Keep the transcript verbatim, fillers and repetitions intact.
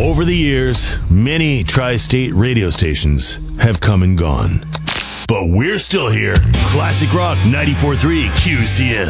Over the years, many tri-state radio stations have come and gone. But we're still here. Classic Rock ninety-four point three Q C M.